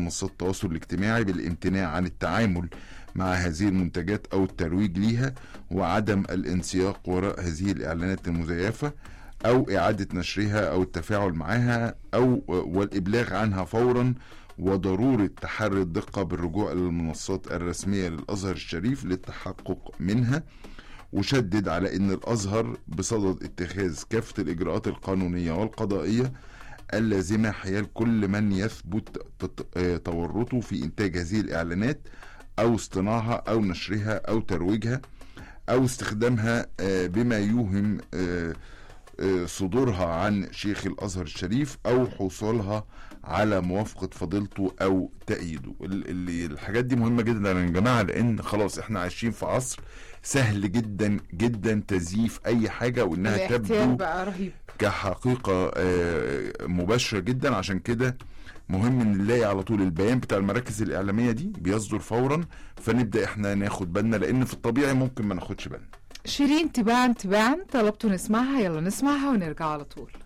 منصات التواصل الاجتماعي بالامتناع عن التعامل مع هذه المنتجات أو الترويج ليها، وعدم الانسياق وراء هذه الإعلانات المزيفة أو إعادة نشرها أو التفاعل معها أو والإبلاغ عنها فورا، وضرورة تحري الدقة بالرجوع إلى المنصات الرسمية للأزهر الشريف للتحقق منها. وشدد على أن الأزهر بصدد اتخاذ كافة الإجراءات القانونية والقضائية اللازمة حيال كل من يثبت تورطه في إنتاج هذه الإعلانات أو اصطناعها أو نشرها أو ترويجها أو استخدامها بما يوهم صدورها عن شيخ الأزهر الشريف أو حصولها على موافقة فضيلته أو تأييده. الحاجات دي مهمة جدا يا جماعة، لأن خلاص احنا عايشين في عصر سهل جدا جدا تزييف أي حاجة وإنها تبدو بقى رهيب كحقيقة مباشرة جدا. عشان كده مهم ان نلاقي على طول البيان بتاع المراكز الإعلامية دي بيصدر فورا، فنبدأ احنا ناخد بالنا، لأن في الطبيعي ممكن ما ناخدش بالنا. شيرين تباعا طلبتوا نسمعها، يلا نسمعها ونرجع على طول.